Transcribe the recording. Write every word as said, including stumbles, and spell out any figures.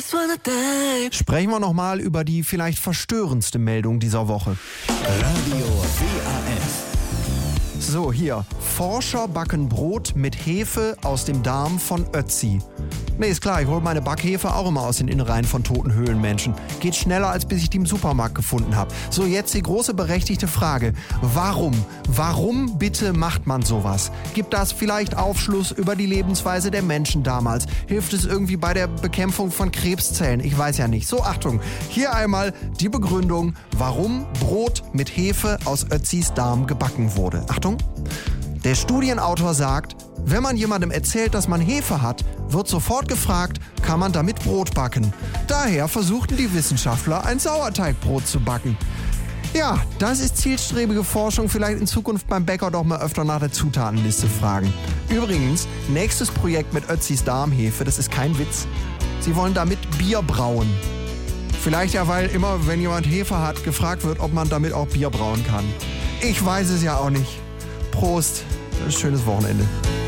just wanna die. Sprechen wir nochmal über die vielleicht verstörendste Meldung dieser Woche. Radio W A F. So, hier. Forscher backen Brot mit Hefe aus dem Darm von Ötzi. Nee, ist klar, ich hole meine Backhefe auch immer aus den Innereien von toten Höhlenmenschen. Geht schneller, als bis ich die im Supermarkt gefunden habe. So, jetzt die große berechtigte Frage. Warum? Warum bitte macht man sowas? Gibt das vielleicht Aufschluss über die Lebensweise der Menschen damals? Hilft es irgendwie bei der Bekämpfung von Krebszellen? Ich weiß ja nicht. So, Achtung, hier einmal die Begründung, warum Brot mit Hefe aus Ötzis Darm gebacken wurde. Achtung. Der Studienautor sagt, wenn man jemandem erzählt, dass man Hefe hat, wird sofort gefragt, kann man damit Brot backen. Daher versuchten die Wissenschaftler, ein Sauerteigbrot zu backen. Ja, das ist zielstrebige Forschung, vielleicht in Zukunft beim Bäcker doch mal öfter nach der Zutatenliste fragen. Übrigens, nächstes Projekt mit Ötzis Darmhefe, das ist kein Witz. Sie wollen damit Bier brauen. Vielleicht ja, weil immer, wenn jemand Hefe hat, gefragt wird, ob man damit auch Bier brauen kann. Ich weiß es ja auch nicht. Prost, schönes Wochenende.